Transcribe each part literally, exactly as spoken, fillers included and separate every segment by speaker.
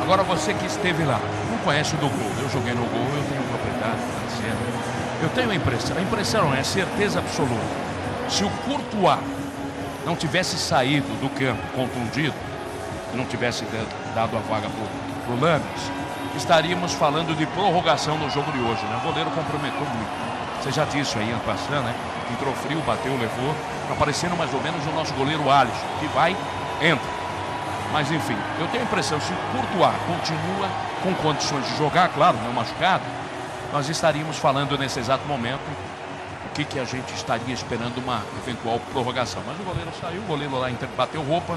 Speaker 1: Agora você que esteve lá, não conhece o do gol. Eu joguei no gol, eu tenho propriedade para dizer. Eu tenho a impressão, a impressão é certeza absoluta. Se o Courtois não tivesse saído do campo contundido, não tivesse dado a vaga para o Lames, estaríamos falando de prorrogação no jogo de hoje, né? O goleiro comprometeu muito. Você já disse aí, ano passado, né? Entrou frio, bateu, levou. Tá parecendo mais ou menos o nosso goleiro Alisson, que vai, entra. Mas enfim, eu tenho a impressão, se o Courtois continua com condições de jogar, claro, não machucado, nós estaríamos falando nesse exato momento o que, que a gente estaria esperando uma eventual prorrogação. Mas o goleiro saiu, o goleiro lá bateu roupa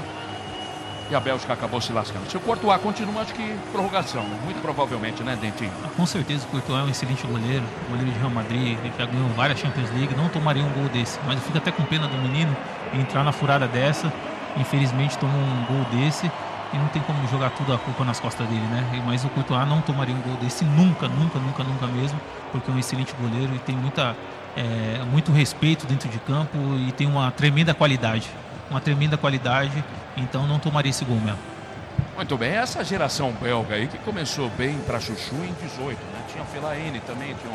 Speaker 1: e a Bélgica acabou se lascando. Se o Courtois continua, acho que prorrogação, muito provavelmente, né, Dentinho?
Speaker 2: Com certeza o Courtois é um excelente goleiro, goleiro de Real Madrid, ele já ganhou várias Champions League, não tomaria um gol desse, mas eu fico até com pena do menino entrar na furada dessa. Infelizmente tomou um gol desse e não tem como jogar tudo a culpa nas costas dele, né? Mas o Courtois não tomaria um gol desse nunca, nunca, nunca, nunca mesmo, porque é um excelente goleiro e tem muita, é, muito respeito dentro de campo e tem uma tremenda qualidade, uma tremenda qualidade, então não tomaria esse gol mesmo.
Speaker 1: Muito bem, essa geração belga aí que começou bem para Chuchu em dezoito, né? Tinha o Fellaini também, tinha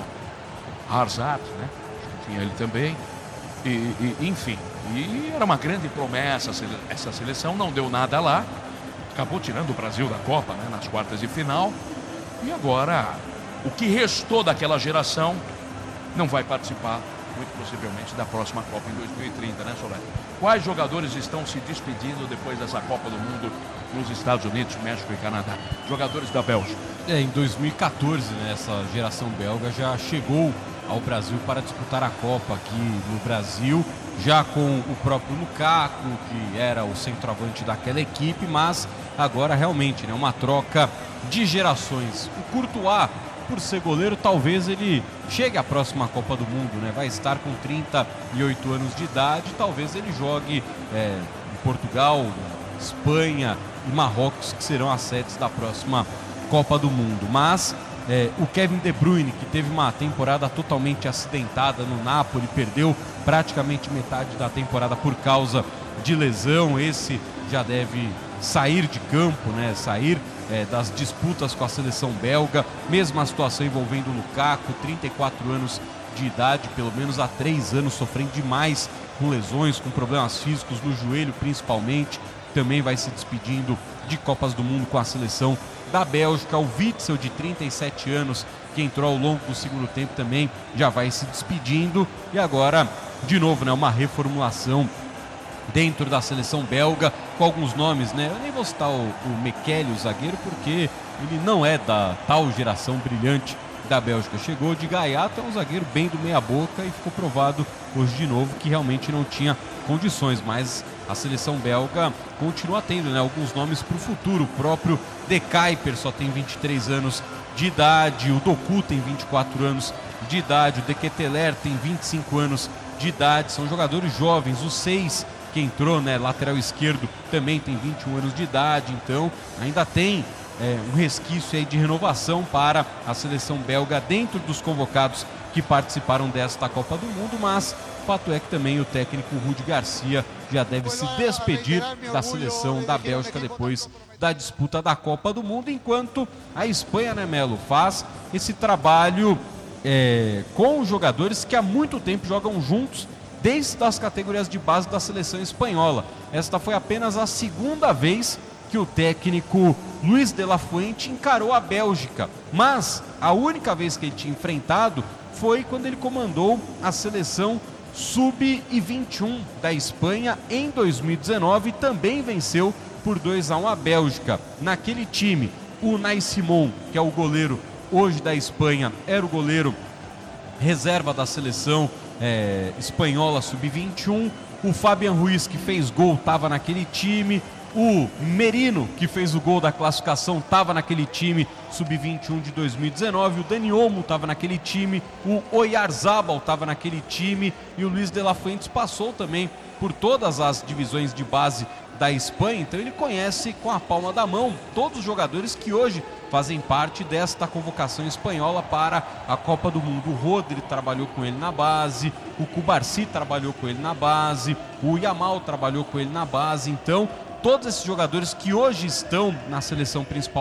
Speaker 1: o Hazard, né? Tinha ele também. E, e, enfim, e era uma grande promessa essa seleção, não deu nada lá, acabou tirando o Brasil da Copa, né, nas quartas de final, e agora o que restou daquela geração não vai participar, muito possivelmente, da próxima Copa em dois mil e trinta, né, Soler? Quais jogadores estão se despedindo depois dessa Copa do Mundo nos Estados Unidos, México e Canadá? Jogadores da Bélgica.
Speaker 3: É, em dois mil e quatorze, né, essa geração belga já chegou ao Brasil para disputar a Copa aqui no Brasil, já com o próprio Lukaku, que era o centroavante daquela equipe, mas agora realmente, né, uma troca de gerações. O Courtois, por ser goleiro, talvez ele chegue à próxima Copa do Mundo, né? Vai estar com trinta e oito anos de idade, talvez ele jogue é, em Portugal, Espanha e Marrocos, que serão as sedes da próxima Copa do Mundo. Mas É, o Kevin De Bruyne, que teve uma temporada totalmente acidentada no Napoli, perdeu praticamente metade da temporada por causa de lesão, esse já deve sair de campo, né? Sair é, das disputas com a seleção belga. Mesma situação envolvendo o Lukaku, trinta e quatro anos de idade, pelo menos há três anos sofrendo demais com lesões, com problemas físicos no joelho principalmente, também vai se despedindo de Copas do Mundo com a seleção da Bélgica. O Witsel, de trinta e sete anos, que entrou ao longo do segundo tempo, também já vai se despedindo. E agora, de novo, né, uma reformulação dentro da seleção belga, com alguns nomes, né? Eu nem vou citar o, o Mekele, o zagueiro, porque ele não é da tal geração brilhante da Bélgica. Chegou de gaiato, é um zagueiro bem do meia boca, e ficou provado hoje de novo que realmente não tinha condições, mas a seleção belga continua tendo, né, alguns nomes para o futuro. O próprio De Kuyper só tem vinte e três anos de idade, o Doku tem vinte e quatro anos de idade, o De Ketelaere tem vinte e cinco anos de idade, são jogadores jovens. O seis, que entrou, né, lateral esquerdo, também tem vinte e um anos de idade, então ainda tem é, um resquício aí de renovação para a seleção belga dentro dos convocados que participaram desta Copa do Mundo, mas o fato é que também o técnico Rudi Garcia já deve se despedir da seleção da Bélgica depois da disputa da Copa do Mundo, enquanto a Espanha, né, Melo, faz esse trabalho é, com os jogadores que há muito tempo jogam juntos desde as categorias de base da seleção espanhola. Esta foi apenas a segunda vez que o técnico Luis de la Fuente encarou a Bélgica, mas a única vez que ele tinha enfrentado foi quando ele comandou a seleção sub vinte e um da Espanha em dois mil e dezenove, e também venceu por dois a um a Bélgica. Naquele time, o Unai Simón, que é o goleiro hoje da Espanha, era o goleiro reserva da seleção é, espanhola sub vinte e um. O Fabián Ruiz, que fez gol, estava naquele time. O Merino, que fez o gol da classificação, estava naquele time sub vinte e um de dois mil e dezenove. O Dani Olmo estava naquele time. O Oyarzabal estava naquele time. E o Luis de la Fuente passou também por todas as divisões de base da Espanha. Então ele conhece com a palma da mão todos os jogadores que hoje fazem parte desta convocação espanhola para a Copa do Mundo. O Rodri trabalhou com ele na base. O Cubarsí trabalhou com ele na base. O Yamal trabalhou com ele na base. Então todos esses jogadores que hoje estão na seleção principal